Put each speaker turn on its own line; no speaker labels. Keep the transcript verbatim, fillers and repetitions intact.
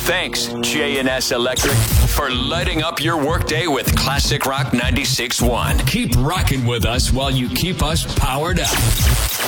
Thanks, J and S Electric, for lighting up your workday with Classic Rock ninety-six point one. Keep rocking with us while you keep us powered up.